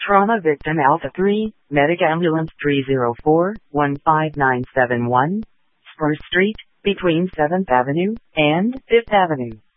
Trauma Victim Alpha 3, Medic Ambulance 304-15971, Spur Street, between 7th Avenue and 5th Avenue.